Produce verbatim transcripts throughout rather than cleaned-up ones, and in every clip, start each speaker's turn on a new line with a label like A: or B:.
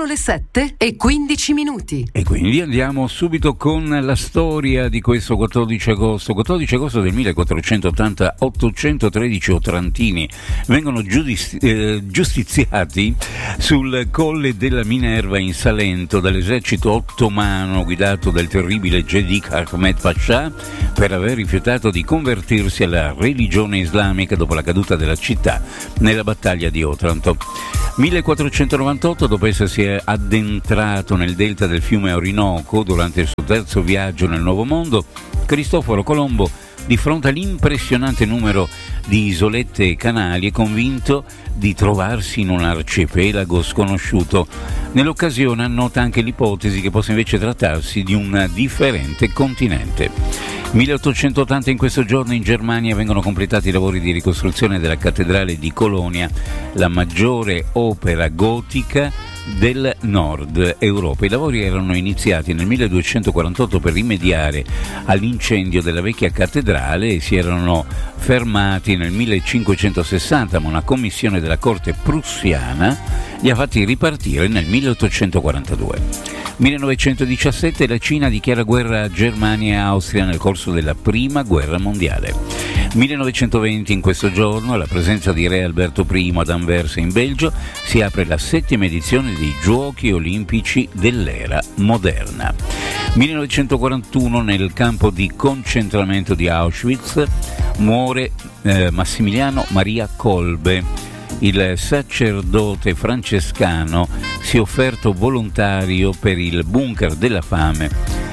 A: le sette e quindici minuti.
B: E quindi andiamo subito con la storia di questo quattordici agosto. quattordici agosto del millequattrocentottanta, ottocentotredici otrantini vengono giudizi- eh, giustiziati sul Colle della Minerva in Salento dall'esercito ottomano guidato dal terribile Gedik Ahmed Pascià per aver rifiutato di convertirsi alla religione islamica dopo la caduta della città nella battaglia di Otranto. millequattrocentonovantotto, dopo essersi addentrato nel delta del fiume Orinoco durante il suo terzo viaggio nel Nuovo Mondo, Cristoforo Colombo, di fronte all'impressionante numero di isolette e canali, è convinto di trovarsi in un arcipelago sconosciuto. Nell'occasione annota anche l'ipotesi che possa invece trattarsi di un differente continente. milleottocentottanta, in questo giorno in Germania vengono completati i lavori di ricostruzione della cattedrale di Colonia, la maggiore opera gotica del nord Europa. I lavori erano iniziati nel milleduecentoquarantotto per rimediare all'incendio della vecchia cattedrale e si erano fermati nel millecinquecentosessanta, ma una commissione della corte prussiana li ha fatti ripartire nel milleottocentoquarantadue. millenovecentodiciassette, la Cina dichiara guerra a Germania e Austria nel corso della prima guerra mondiale. millenovecentoventi, in questo giorno, alla presenza di Re Alberto I ad Anversa in Belgio, si apre la settima edizione dei Giochi Olimpici dell'era moderna. millenovecentoquarantuno, nel campo di concentramento di Auschwitz, muore eh, Massimiliano Maria Kolbe. Il sacerdote francescano si è offerto volontario per il bunker della fame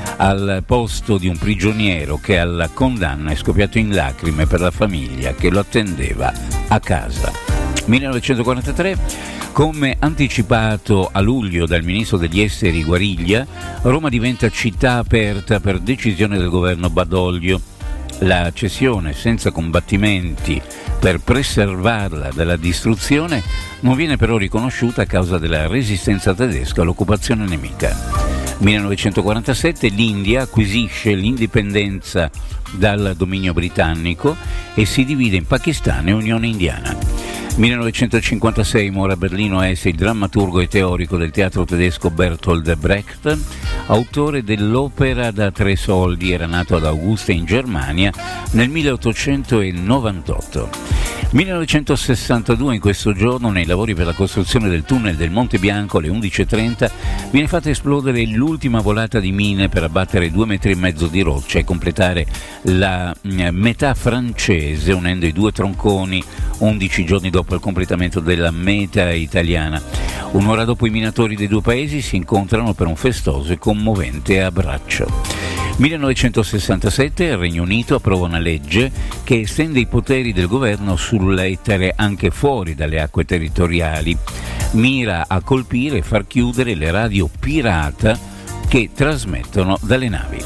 B: al posto di un prigioniero che alla condanna è scoppiato in lacrime per la famiglia che lo attendeva a casa. millenovecentoquarantatré, come anticipato a luglio dal ministro degli esteri Guariglia, Roma diventa città aperta per decisione del governo Badoglio. La cessione senza combattimenti per preservarla dalla distruzione non viene però riconosciuta a causa della resistenza tedesca all'occupazione nemica. millenovecentoquarantasette, l'India acquisisce l'indipendenza dal dominio britannico e si divide in Pakistan e Unione Indiana. millenovecentocinquantasei, muore a Berlino a Est il drammaturgo e teorico del teatro tedesco Bertolt Brecht, autore dell'opera da tre soldi. Era nato ad Augusta in Germania nel milleottocentonovantotto. millenovecentosessantadue, in questo giorno, nei lavori per la costruzione del tunnel del Monte Bianco, alle undici e trenta, viene fatta esplodere l'ultima volata di mine per abbattere due metri e mezzo di roccia e completare la metà francese, unendo i due tronconi undici giorni dopo il completamento della meta italiana. Un'ora dopo i minatori dei due paesi si incontrano per un festoso e commovente abbraccio. millenovecentosessantasette, il Regno Unito approva una legge che estende i poteri del governo sull'etere anche fuori dalle acque territoriali. Mira a colpire e far chiudere le radio pirata che trasmettono dalle navi.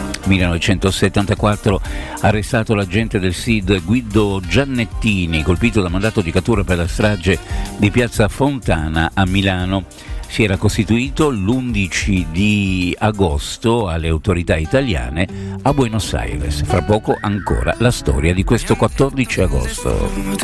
B: millenovecentosettantaquattro, arrestato l'agente del S I D Guido Giannettini, colpito da mandato di cattura per la strage di Piazza Fontana a Milano. Si era costituito l'undici di agosto alle autorità italiane a Buenos Aires. Fra poco ancora la storia di questo quattordici agosto.